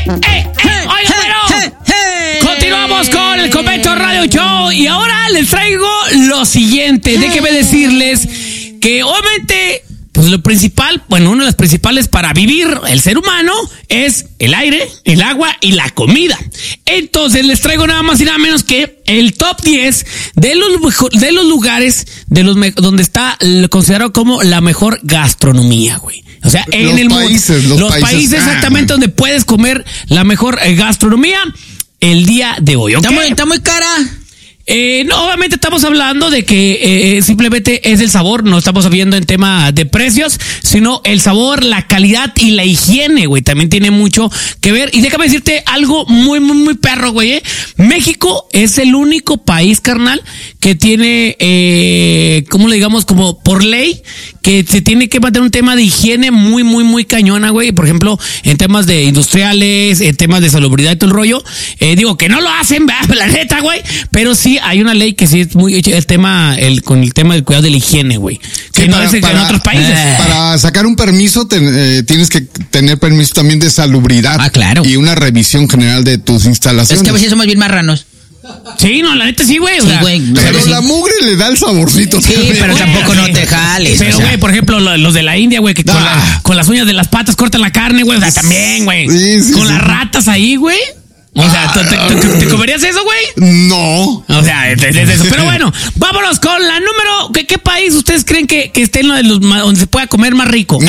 Oiga, bueno. Continuamos con el Convento Radio Show y ahora les traigo lo siguiente. Déjenme decirles que obviamente, pues lo principal, bueno, una de las principales para vivir el ser humano es el aire, el agua y la comida. Entonces les traigo nada más y nada menos que el top 10 de los lugares donde está considerado como la mejor gastronomía, güey. O sea, en el mundo. Los países exactamente donde puedes comer la mejor gastronomía el día de hoy, ¿ok? Está muy cara. No, obviamente estamos hablando de que simplemente es el sabor, no estamos viendo en tema de precios, sino el sabor, la calidad y la higiene, güey, también tiene mucho que ver. Y déjame decirte algo muy, muy, muy perro, güey. México es el único país, carnal, que tiene, ¿cómo le digamos? Como por ley, que se tiene que mantener un tema de higiene muy, muy, muy cañona, güey. Por ejemplo, en temas de industriales, en temas de salubridad y todo el rollo. Digo que no lo hacen, ¿verdad? La neta, güey, pero sí hay una ley que sí es muy con el tema del cuidado de la higiene, güey. Que no es en otros países. Para sacar un permiso tienes que tener permiso también de salubridad. Ah, claro. Y una revisión general de tus instalaciones. Es que a veces somos bien marranos. Sí, no, la neta sí, güey. Sí, güey. Pero la mugre le da el saborcito. Sí, también. pero tampoco no te jales. Pero, güey, por ejemplo, los de la India, güey, que con las uñas de las patas cortan la carne, güey. O sea, también, güey. Sí, con las ratas ahí, güey. O sea, ¿te comerías eso, güey? No. O sea, es eso. Pero bueno, vámonos con la número. ¿Qué país ustedes creen que esté en donde se pueda comer más rico?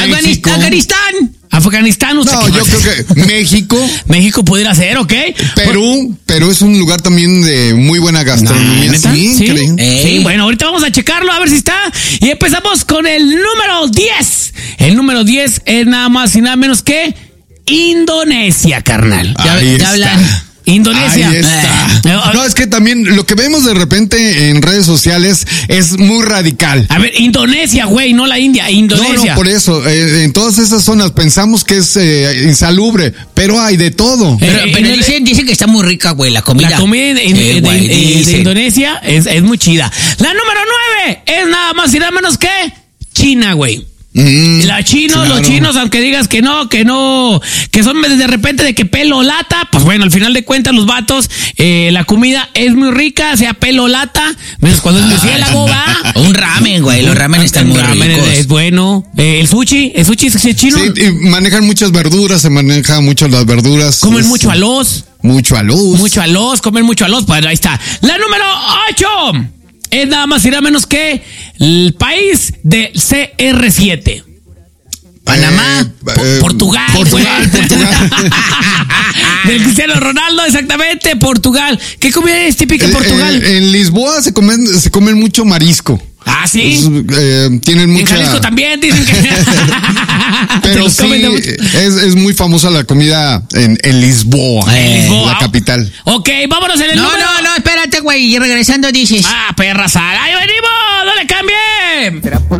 Afganistán. No, yo creo que México. México pudiera ser, ¿ok? Perú es un lugar también de muy buena gastronomía. Sí, bueno, ahorita vamos a checarlo a ver si está. Y empezamos con el número 10. El número 10 es nada más y nada menos que Indonesia, carnal. Ya hablan. Indonesia. Ahí está. No, es que también lo que vemos de repente en redes sociales es muy radical. A ver, Indonesia, güey, no la India, Indonesia. No, por eso, en todas esas zonas pensamos que es insalubre, pero hay de todo. Pero dicen que está muy rica, güey, la comida. La comida de Indonesia es muy chida. La número 9 es nada más y nada menos que China, güey. Los chinos, aunque digas que son de repente de que pelo lata, pues bueno, al final de cuentas los vatos, la comida es muy rica, sea pelo lata, menos cuando es murciélago, va. Un ramen, güey, los ramen están muy ricos. Es bueno. El sushi es chino. Sí, y manejan muchas verduras, se manejan mucho las verduras. Comen mucho aloz. Mucho aloz, comen mucho aloz, pues ahí está. La número 8. Es nada más y nada menos que el país de CR7. Panamá, Portugal. Del Cristiano Ronaldo, exactamente, Portugal. ¿Qué comida es típica en Portugal? En Lisboa se comen mucho marisco. Ah, sí. Tienen mucha. En Jalisco también dicen que. Pero sí, es muy famosa la comida en Lisboa. La capital. Ok, vámonos en el número. No, espérate, güey. Y regresando dices. Perra sal. ¡Ahí venimos! ¡No le cambien!